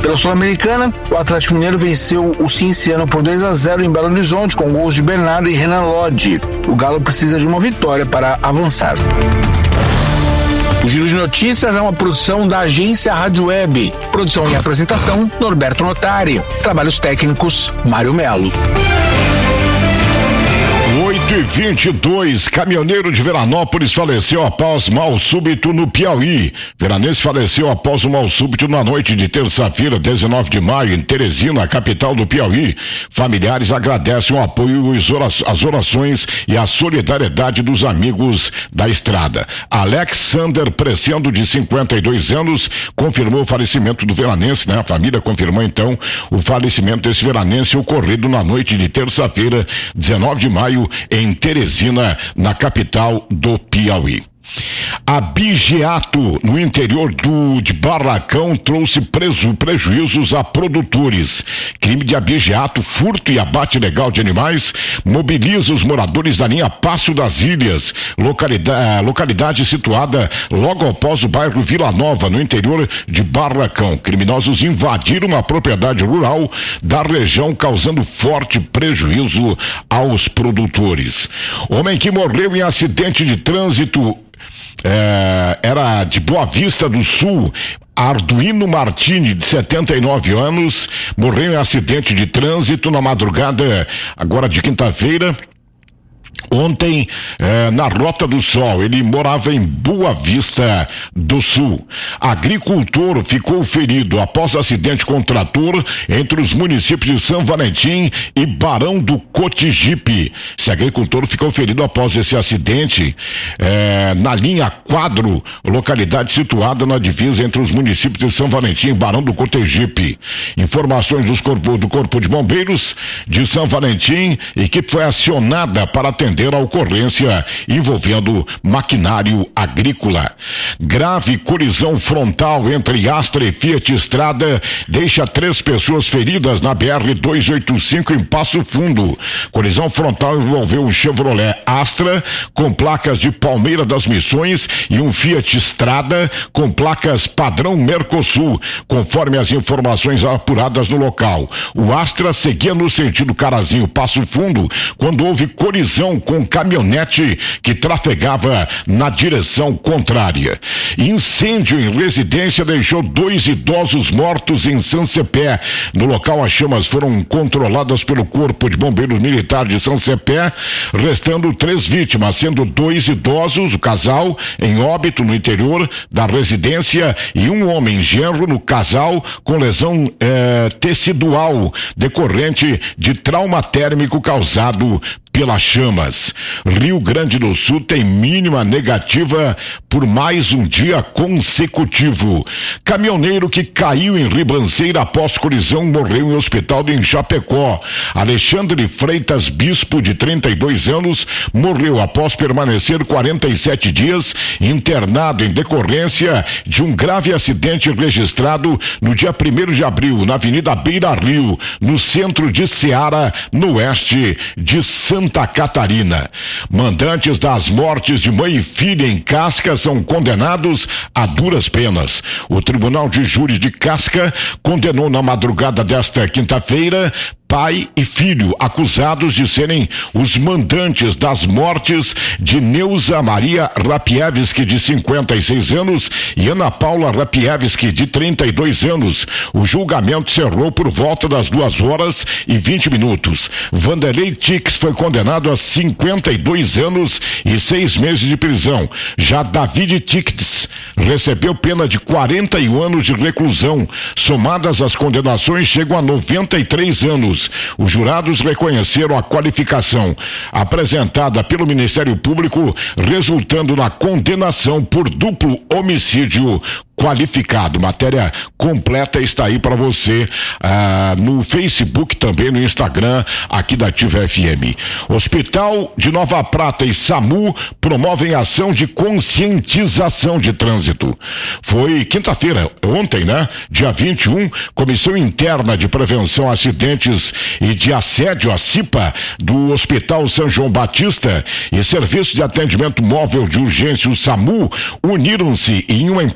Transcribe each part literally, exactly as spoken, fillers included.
Pela Sul-Americana, o Atlético Mineiro venceu o Cinciano por dois a zero em Belo Horizonte com gols de Bernardo e Renan Lodge. O Galo precisa de uma vitória para avançar. O Giro de Notícias é uma produção da agência Rádio Web. Produção e apresentação, Norberto Notari. Trabalhos técnicos, Mário Melo. oito e vinte e dois, caminhoneiro de Veranópolis faleceu após mal súbito no Piauí. Veranense faleceu após um mal súbito na noite de terça-feira, dezenove de maio, em Teresina, capital do Piauí. Familiares agradecem o apoio, as orações e a solidariedade dos amigos da estrada. Alexander Presendo, de cinquenta e dois anos, confirmou o falecimento do veranense, né? A família confirmou então o falecimento desse veranense ocorrido na noite de terça-feira, dezenove de maio, em Teresina, na capital do Piauí. Abigeato no interior do, de Barracão trouxe preso, prejuízos a produtores. Crime de abigeato, furto e abate ilegal de animais mobiliza os moradores da linha Passo das Ilhas, localidade, localidade situada logo após o bairro Vila Nova, no interior de Barracão. Criminosos invadiram uma propriedade rural da região, causando forte prejuízo aos produtores. Homem que morreu em acidente de trânsito É, era de Boa Vista do Sul. Arduino Martini, de setenta e nove anos, morreu em acidente de trânsito na madrugada agora de quinta-feira. Ontem, eh, na Rota do Sol, ele morava em Boa Vista do Sul. Agricultor ficou ferido após acidente com trator entre os municípios de São Valentim e Barão do Cotigipe. Esse agricultor ficou ferido após esse acidente eh, na linha Quadro, localidade situada na divisa entre os municípios de São Valentim e Barão do Cotigipe. Informações dos corpo, do Corpo de Bombeiros de São Valentim, equipe foi acionada para atender a ocorrência envolvendo maquinário agrícola. Grave colisão frontal entre Astra e Fiat Estrada deixa três pessoas feridas na B R duzentos e oitenta e cinco em Passo Fundo. Colisão frontal envolveu um Chevrolet Astra com placas de Palmeira das Missões e um Fiat Estrada com placas padrão Mercosul, conforme as informações apuradas no local. O Astra seguia no sentido Carazinho Passo Fundo quando houve colisão com um caminhonete que trafegava na direção contrária. Incêndio em residência deixou dois idosos mortos em São Cepé. No local, as chamas foram controladas pelo Corpo de Bombeiros Militar de São Cepé, restando três vítimas, sendo dois idosos, o casal, em óbito no interior da residência, e um homem genro no casal com lesão eh, tecidual decorrente de trauma térmico causado pelas chamas. Rio Grande do Sul tem mínima negativa por mais um dia consecutivo. Caminhoneiro que caiu em ribanceira após colisão morreu em hospital em Chapecó. Alexandre Freitas Bispo, de trinta e dois anos, morreu após permanecer quarenta e sete dias internado em decorrência de um grave acidente registrado no dia primeiro de abril, na Avenida Beira Rio, no centro de Ceará, no oeste de Santa Santa Catarina. Mandantes das mortes de mãe e filha em Casca são condenados a duras penas. O Tribunal de Júri de Casca condenou na madrugada desta quinta-feira pai e filho, acusados de serem os mandantes das mortes de Neuza Maria Rapievski, de cinquenta e seis anos, e Ana Paula Rapievski, de trinta e dois anos. O julgamento cerrou por volta das duas horas e vinte minutos. Vanderlei Tix foi condenado a cinquenta e dois anos e seis meses de prisão. Já David Tix recebeu pena de quarenta e um anos de reclusão. Somadas as condenações, chegam a noventa e três anos. Os jurados reconheceram a qualificação apresentada pelo Ministério Público, resultando na condenação por duplo homicídio qualificado. Matéria completa está aí para você ah, no Facebook, também no Instagram aqui da Ativa F M. Hospital de Nova Prata e SAMU promovem ação de conscientização de trânsito. Foi quinta-feira, ontem, né? Dia vinte e um, Comissão Interna de Prevenção a Acidentes e de Assédio, a CIPA, do Hospital São João Batista e Serviço de Atendimento Móvel de Urgência, o SAMU, uniram-se em uma importante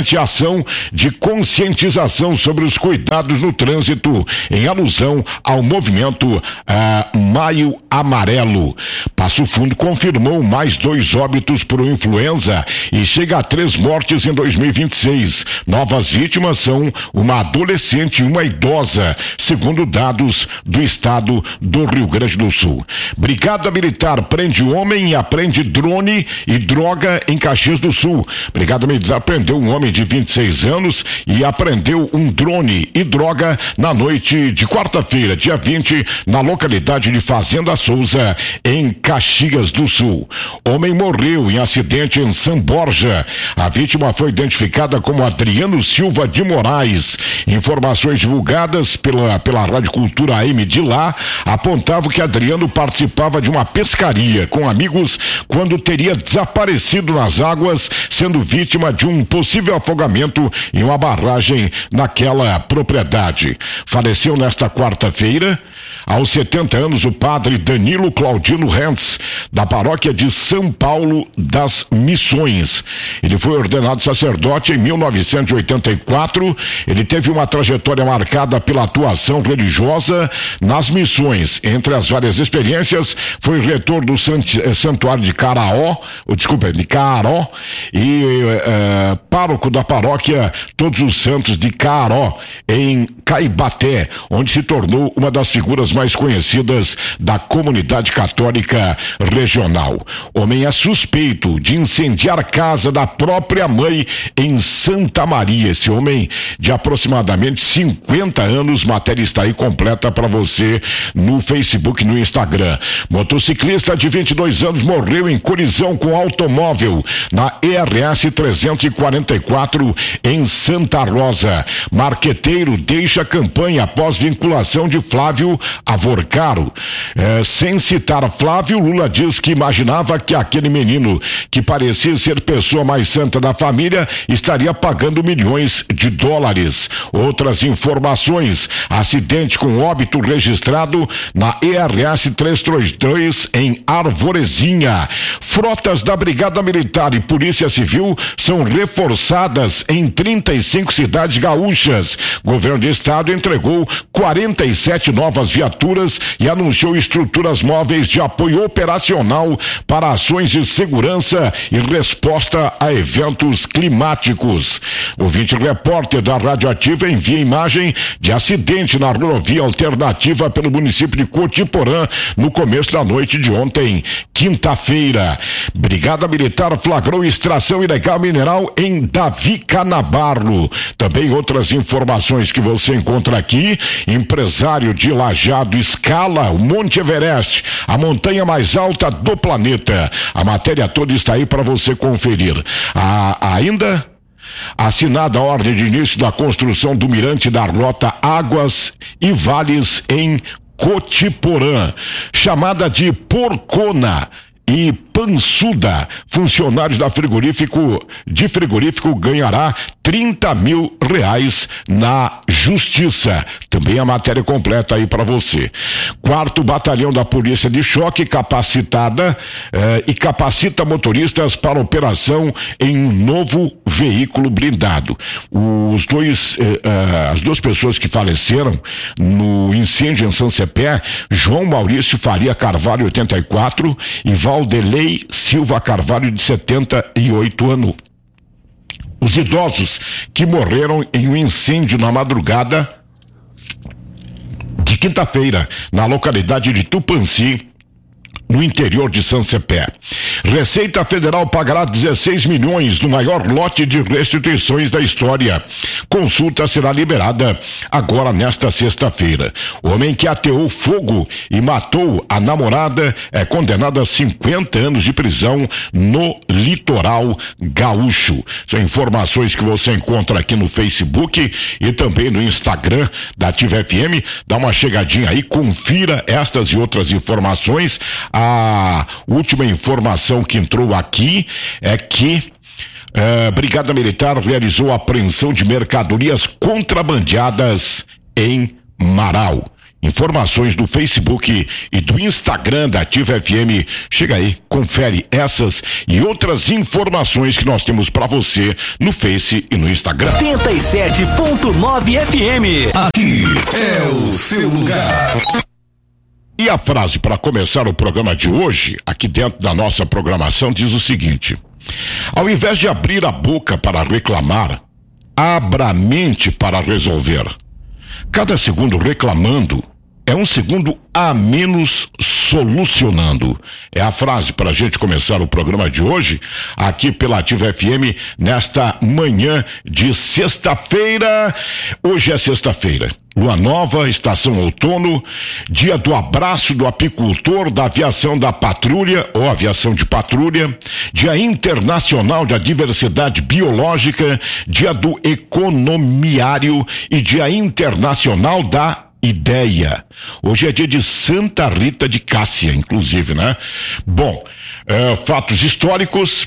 durante a ação de conscientização sobre os cuidados no trânsito, em alusão ao movimento ah, Maio Amarelo. Passo Fundo confirmou mais dois óbitos por influenza e chega a três mortes em dois mil e vinte e seis. Novas vítimas são uma adolescente e uma idosa, segundo dados do estado do Rio Grande do Sul. Brigada Militar prende homem e apreende drone e droga em Caxias do Sul. Brigada Militar prendeu um homem de vinte e seis anos e apreendeu um drone e droga na noite de quarta-feira, dia vinte, na localidade de Fazenda Souza, em Caxias do Sul. Homem morreu em acidente em São Borja. A vítima foi identificada como Adriano Silva de Moraes. Informações divulgadas pela, pela Rádio Cultura A M de lá apontavam que Adriano participava de uma pescaria com amigos quando teria desaparecido nas águas, sendo vítima de um possível afogamento em uma barragem naquela propriedade. Faleceu nesta quarta-feira, aos setenta anos, o padre Danilo Claudino Rentz, da paróquia de São Paulo das Missões. Ele foi ordenado sacerdote em mil novecentos e oitenta e quatro. Ele teve uma trajetória marcada pela atuação religiosa nas missões. Entre as várias experiências, foi reitor do santuário de Caraó, ou, desculpa, de Caró, e uh, pároco da paróquia Todos os Santos de Caró, em Caibaté, onde se tornou uma das figuras mais conhecidas da comunidade católica regional. Homem é suspeito de incendiar a casa da própria mãe em Santa Maria. Esse homem de aproximadamente cinquenta anos, matéria está aí completa para você no Facebook e no Instagram. Motociclista de vinte e dois anos morreu em colisão com automóvel na E R S trezentos e quarenta e quatro em Santa Rosa. Marqueteiro deixa campanha após vinculação de Flávio Avorcaro. É, sem citar Flávio, Lula diz que imaginava que aquele menino, que parecia ser pessoa mais santa da família, estaria pagando milhões de dólares. Outras informações: acidente com óbito registrado na E R S trezentos e trinta e dois em Arvorezinha. Frotas da Brigada Militar e Polícia Civil são reforçadas em trinta e cinco cidades gaúchas. Governo do Estado entregou quarenta e sete novas viaturas e anunciou estruturas móveis de apoio operacional para ações de segurança e resposta a eventos climáticos. O ouvinte repórter da Radioativa envia imagem de acidente na rodovia alternativa pelo município de Cotiporã no começo da noite de ontem, quinta-feira. Brigada Militar flagrou extração ilegal mineral em Davi Canabarro. Também outras informações que você encontra aqui: empresário de Lajeado escala o Monte Everest, a montanha mais alta do planeta. A matéria toda está aí para você conferir. A, ainda assinada a ordem de início da construção do mirante da rota Águas e Vales em Cotiporã, chamada de Porcona e Pansuda. Funcionários da frigorífico, de frigorífico ganhará trinta mil reais na justiça. Também a matéria completa aí para você. Quarto Batalhão da Polícia de Choque capacitada eh, e capacita motoristas para operação em um novo veículo blindado. Os dois, eh, eh, as duas pessoas que faleceram no incêndio em Sansepé, João Maurício Faria Carvalho, oitenta e quatro, e Valdelei Silva Carvalho, de setenta e oito anos. Os idosos que morreram em um incêndio na madrugada de quinta-feira, na localidade de Tupanci, no interior de Sansepé. Receita Federal pagará dezesseis milhões no maior lote de restituições da história. Consulta será liberada agora nesta sexta-feira. O homem que ateou fogo e matou a namorada é condenado a cinquenta anos de prisão no litoral gaúcho. São informações que você encontra aqui no Facebook e também no Instagram da Ativa F M. Dá uma chegadinha aí, confira estas e outras informações. A última informação que entrou aqui é que a Brigada Militar realizou a apreensão de mercadorias contrabandeadas em Marau. Informações do Facebook e do Instagram da Ativa F M. Chega aí, confere essas e outras informações que nós temos para você no Face e no Instagram. oitenta e sete ponto nove F M. Aqui é o seu lugar. E a frase para começar o programa de hoje, aqui dentro da nossa programação, diz o seguinte: ao invés de abrir a boca para reclamar, abra a mente para resolver. Cada segundo reclamando é um segundo a menos solucionando. É a frase para a gente começar o programa de hoje, aqui pela Ativa F M, nesta manhã de sexta-feira. Hoje é sexta-feira. Lua nova, estação outono, dia do abraço do apicultor, da aviação da patrulha, ou aviação de patrulha, dia internacional da diversidade biológica, dia do economiário e dia internacional da ideia. Hoje é dia de Santa Rita de Cássia, inclusive, né? Bom, é, fatos históricos.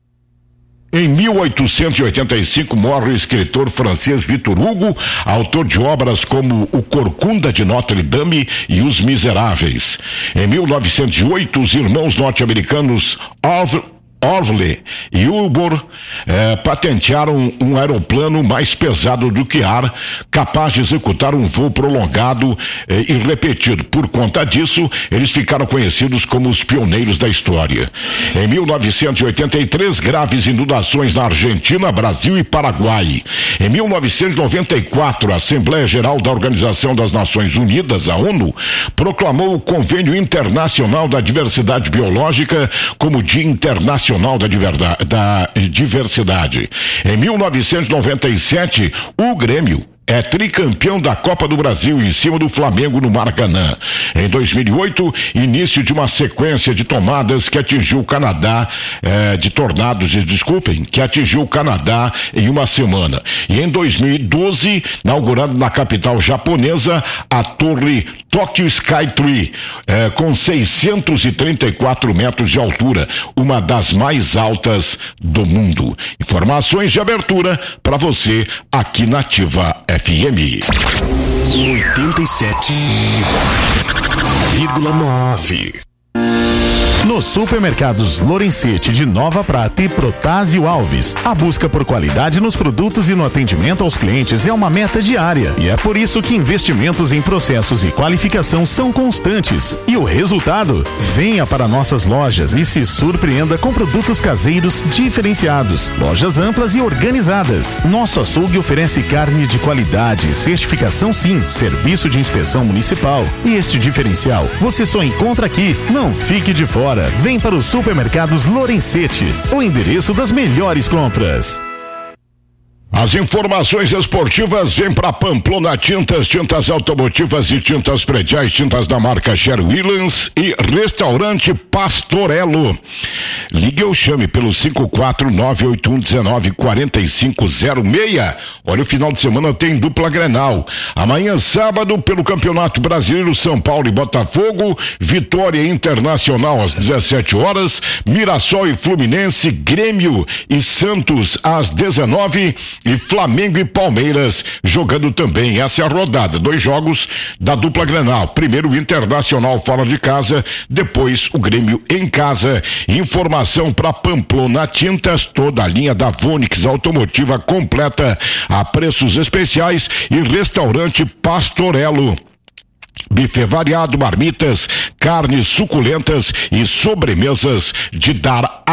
Em mil oitocentos e oitenta e cinco morre o escritor francês Victor Hugo, autor de obras como O Corcunda de Notre Dame e Os Miseráveis. Em mil novecentos e oito, os irmãos norte-americanos Orville Orville e Wilbur eh, patentearam um aeroplano mais pesado do que ar, capaz de executar um voo prolongado eh, e repetido. Por conta disso, eles ficaram conhecidos como os pioneiros da história. Em mil novecentos e oitenta e três, graves inundações na Argentina, Brasil e Paraguai. Em mil novecentos e noventa e quatro, a Assembleia Geral da Organização das Nações Unidas, a ONU, proclamou o Convênio Internacional da Diversidade Biológica como Dia Internacional da, da Diversidade. Em mil novecentos e noventa e sete, o Grêmio é tricampeão da Copa do Brasil em cima do Flamengo no Maracanã. Em dois mil e oito, início de uma sequência de tomadas que atingiu o Canadá, eh, de tornados, desculpem, que atingiu o Canadá em uma semana. E em dois mil e doze, inaugurando na capital japonesa a torre Tokyo Sky Tree, eh, com seiscentos e trinta e quatro metros de altura, uma das mais altas do mundo. Informações de abertura para você aqui na Ativa F M. oitenta e sete vírgula nove. Nos supermercados Lorenzetti de Nova Prata e Protásio Alves, a busca por qualidade nos produtos e no atendimento aos clientes é uma meta diária. E é por isso que investimentos em processos e qualificação são constantes. E o resultado? Venha para nossas lojas e se surpreenda com produtos caseiros diferenciados. Lojas amplas e organizadas. Nosso açougue oferece carne de qualidade, certificação sim, serviço de inspeção municipal. E este diferencial você só encontra aqui. Não fique de fora. Vem para os supermercados Lorenzetti, o endereço das melhores compras. As informações esportivas vêm para Pamplona Tintas, tintas automotivas e tintas prediais, tintas da marca Sherwin Williams e Restaurante Pastorello. Ligue ou chame pelo cinco quatro nove oito um um nove quatro cinco zero seis. Olha, o final de semana tem dupla Grenal. Amanhã, sábado, pelo Campeonato Brasileiro, São Paulo e Botafogo, Vitória Internacional às dezessete horas, Mirassol e Fluminense, Grêmio e Santos às dezenove e Flamengo e Palmeiras jogando também. Essa é a rodada, dois jogos da dupla Grenal. Primeiro o Internacional fora de casa, depois o Grêmio em casa. Informação para Pamplona Tintas, toda a linha da Vonix automotiva completa a preços especiais e Restaurante Pastorello. Buffet variado, marmitas, carnes suculentas e sobremesas de dar